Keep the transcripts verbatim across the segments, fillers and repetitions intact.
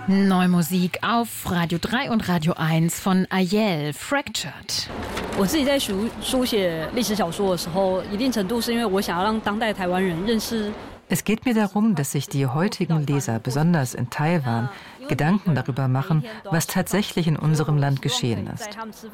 Neue Musik auf Radio drei und Radio eins von Ayel, Fractured. 我自己在书书写历史小说的时候，一定程度是因为我想要让当代台湾人认识。 Es geht mir darum, dass sich die heutigen Leser, besonders in Taiwan, Gedanken darüber machen, was tatsächlich in unserem Land geschehen ist.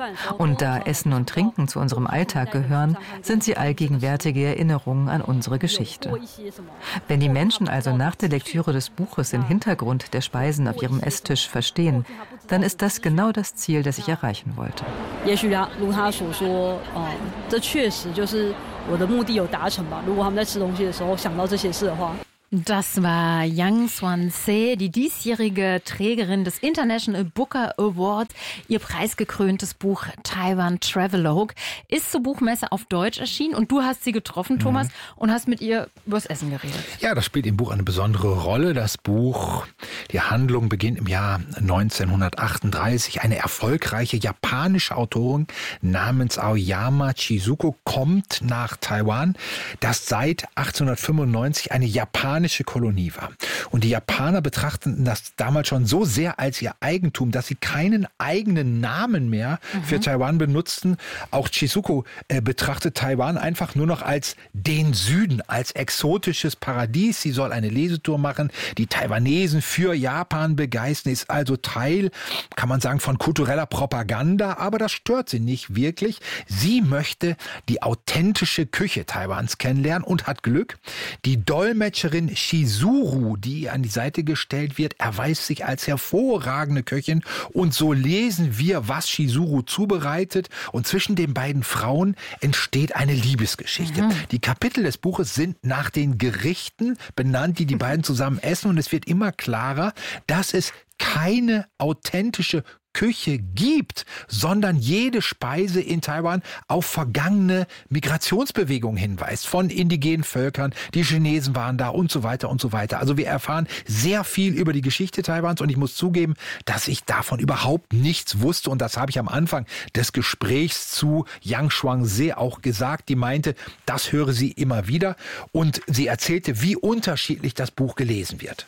Und da Essen und Trinken zu unserem Alltag gehören, sind sie allgegenwärtige Erinnerungen an unsere Geschichte. Wenn die Menschen also nach der Lektüre des Buches den Hintergrund der Speisen auf ihrem Esstisch verstehen, dann ist das genau das Ziel, das ich erreichen wollte. 也许如他所说，呃，这确实就是我的目的有达成吧。如果他们在吃东西的时候想到这些事的话。 Das war Yang Swan-se, die diesjährige Trägerin des International Booker Award. Ihr preisgekröntes Buch Taiwan Travelogue ist zur Buchmesse auf Deutsch erschienen und du hast sie getroffen, Thomas, mhm. und hast mit ihr übers Essen geredet. Ja, das spielt im Buch eine besondere Rolle. Das Buch, die Handlung beginnt im Jahr neunzehnhundertachtunddreißig. Eine erfolgreiche japanische Autorin namens Aoyama Chizuko kommt nach Taiwan, das seit achtzehnhundertfünfundneunzig eine japanische Kolonie war. Und die Japaner betrachteten das damals schon so sehr als ihr Eigentum, dass sie keinen eigenen Namen mehr mhm. für Taiwan benutzten. Auch Chizuko äh, betrachtet Taiwan einfach nur noch als den Süden, als exotisches Paradies. Sie soll eine Lesetour machen, die Taiwanesen für Japan begeistern, ist also Teil, kann man sagen, von kultureller Propaganda, aber das stört sie nicht wirklich. Sie möchte die authentische Küche Taiwans kennenlernen und hat Glück. Die Dolmetscherin Shizuru, die an die Seite gestellt wird, erweist sich als hervorragende Köchin und so lesen wir, was Shizuru zubereitet und zwischen den beiden Frauen entsteht eine Liebesgeschichte. Mhm. Die Kapitel des Buches sind nach den Gerichten benannt, die die beiden zusammen essen und es wird immer klarer, dass es keine authentische Küche gibt, sondern jede Speise in Taiwan auf vergangene Migrationsbewegungen hinweist. Von indigenen Völkern, die Chinesen waren da und so weiter und so weiter. Also wir erfahren sehr viel über die Geschichte Taiwans und ich muss zugeben, dass ich davon überhaupt nichts wusste und das habe ich am Anfang des Gesprächs zu Yang Swan-se auch gesagt. Die meinte, das höre sie immer wieder und sie erzählte, wie unterschiedlich das Buch gelesen wird.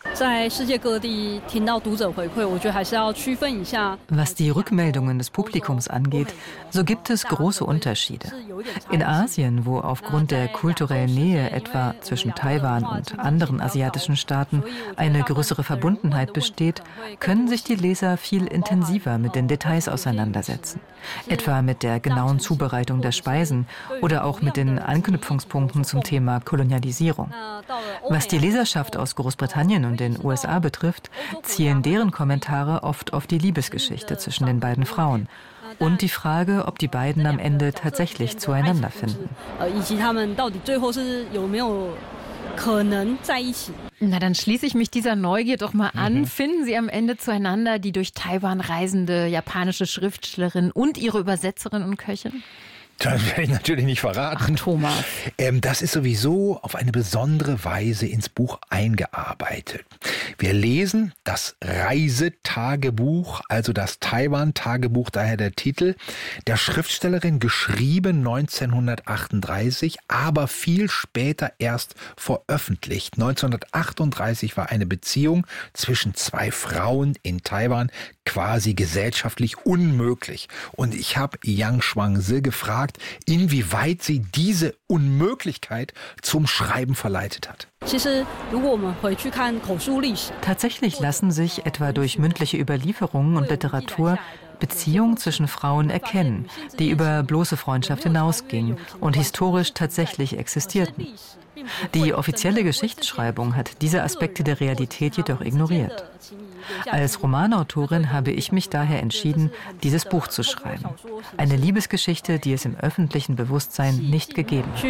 Was die Rückmeldungen des Publikums angeht, so gibt es große Unterschiede. In Asien, wo aufgrund der kulturellen Nähe etwa zwischen Taiwan und anderen asiatischen Staaten eine größere Verbundenheit besteht, können sich die Leser viel intensiver mit den Details auseinandersetzen. Etwa mit der genauen Zubereitung der Speisen oder auch mit den Anknüpfungspunkten zum Thema Kolonialisierung. Was die Leserschaft aus Großbritannien und den U S A betrifft, zielen deren Kommentare oft auf die Liebesgeschichte zwischen den beiden Frauen und die Frage, ob die beiden am Ende tatsächlich zueinander finden. Na, dann schließe ich mich dieser Neugier doch mal an. Mhm. Finden Sie am Ende zueinander, die durch Taiwan reisende japanische Schriftstellerin und ihre Übersetzerin und Köchin? Das werde ich natürlich nicht verraten. Ach, Thomas. Ähm, das ist sowieso auf eine besondere Weise ins Buch eingearbeitet. Wir lesen das Reisetagebuch, also das Taiwan-Tagebuch, daher der Titel, der Schriftstellerin, geschrieben neunzehnhundertachtunddreißig, aber viel später erst veröffentlicht. neunzehnhundertachtunddreißig war eine Beziehung zwischen zwei Frauen in Taiwan quasi gesellschaftlich unmöglich. Und ich habe Yang Swan-se gefragt, inwieweit sie diese Unmöglichkeit zum Schreiben verleitet hat. Tatsächlich lassen sich etwa durch mündliche Überlieferungen und Literatur Beziehungen zwischen Frauen erkennen, die über bloße Freundschaft hinausgingen und historisch tatsächlich existierten. Die offizielle Geschichtsschreibung hat diese Aspekte der Realität jedoch ignoriert. Als Romanautorin habe ich mich daher entschieden, dieses Buch zu schreiben. Eine Liebesgeschichte, die es im öffentlichen Bewusstsein nicht gegeben hat.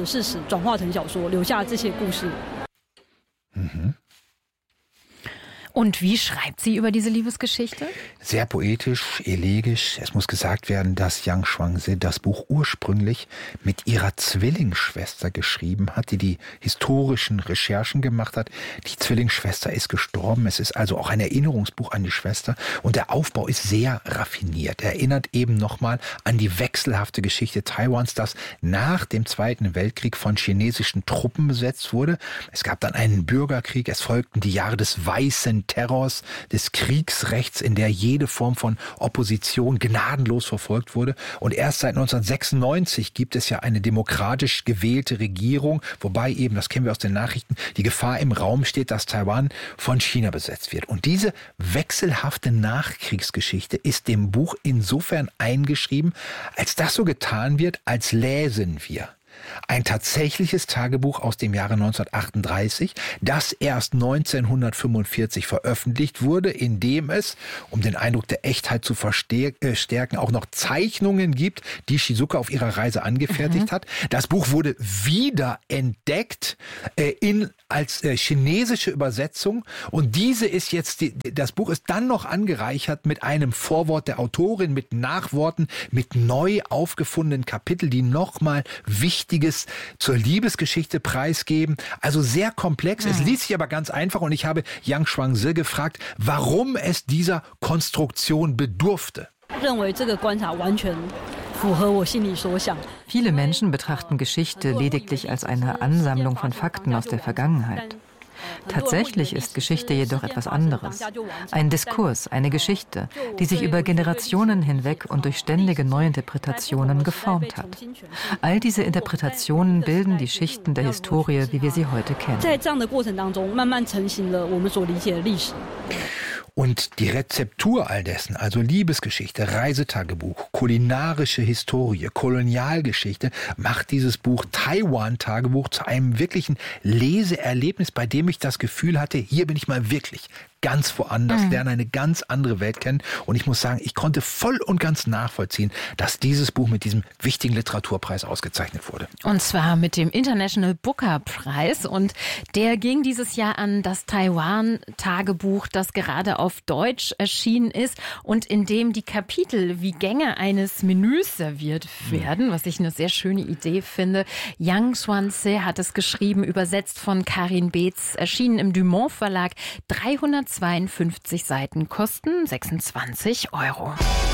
Mhm. Und wie schreibt sie über diese Liebesgeschichte? Sehr poetisch, elegisch. Es muss gesagt werden, dass Yang Xuanze das Buch ursprünglich mit ihrer Zwillingsschwester geschrieben hat, die die historischen Recherchen gemacht hat. Die Zwillingsschwester ist gestorben. Es ist also auch ein Erinnerungsbuch an die Schwester. Und der Aufbau ist sehr raffiniert. Er erinnert eben nochmal an die wechselhafte Geschichte Taiwans, das nach dem Zweiten Weltkrieg von chinesischen Truppen besetzt wurde. Es gab dann einen Bürgerkrieg. Es folgten die Jahre des weißen Terrors, des Kriegsrechts, in der jede Form von Opposition gnadenlos verfolgt wurde. Und erst seit neunzehnhundertsechsundneunzig gibt es ja eine demokratisch gewählte Regierung, wobei eben, das kennen wir aus den Nachrichten, die Gefahr im Raum steht, dass Taiwan von China besetzt wird. Und diese wechselhafte Nachkriegsgeschichte ist dem Buch insofern eingeschrieben, als das so getan wird, als läsen wir ein tatsächliches Tagebuch aus dem Jahre neunzehnhundertachtunddreißig, das erst neunzehnhundertfünfundvierzig veröffentlicht wurde, in dem es, um den Eindruck der Echtheit zu verstärken, auch noch Zeichnungen gibt, die Shizuka auf ihrer Reise angefertigt mhm. hat. Das Buch wurde wiederentdeckt äh, in, als äh, chinesische Übersetzung, und diese ist jetzt, die, das Buch ist dann noch angereichert mit einem Vorwort der Autorin, mit Nachworten, mit neu aufgefundenen Kapiteln, die nochmal wichtig zur Liebesgeschichte preisgeben. Also sehr komplex. Mhm. Es liest sich aber ganz einfach, und ich habe Yang Xuanze gefragt, warum es dieser Konstruktion bedurfte. Viele Menschen betrachten Geschichte lediglich als eine Ansammlung von Fakten aus der Vergangenheit. Tatsächlich ist Geschichte jedoch etwas anderes. Ein Diskurs, eine Geschichte, die sich über Generationen hinweg und durch ständige Neuinterpretationen geformt hat. All diese Interpretationen bilden die Schichten der Historie, wie wir sie heute kennen. Und die Rezeptur all dessen, also Liebesgeschichte, Reisetagebuch, kulinarische Historie, Kolonialgeschichte, macht dieses Buch Taiwan-Tagebuch zu einem wirklichen Leseerlebnis, bei dem ich das Gefühl hatte, hier bin ich mal wirklich ganz woanders, mhm. lerne eine ganz andere Welt kennen. Und ich muss sagen, ich konnte voll und ganz nachvollziehen, dass dieses Buch mit diesem wichtigen Literaturpreis ausgezeichnet wurde. Und zwar mit dem International Booker Prize. Und der ging dieses Jahr an das Taiwan-Tagebuch, das gerade auf Deutsch erschienen ist und in dem die Kapitel wie Gänge eines Menüs serviert werden, was ich eine sehr schöne Idee finde. Yang Xuanze hat es geschrieben, übersetzt von Karin Beetz, erschienen im Dumont Verlag, dreihundertzweiundfünfzig Seiten, kosten sechsundzwanzig Euro.